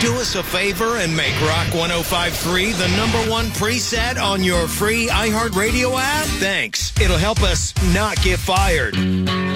do us a favor and make Rock 105.3 the #1 preset on your free iHeartRadio app? Thanks. It'll help us not get fired.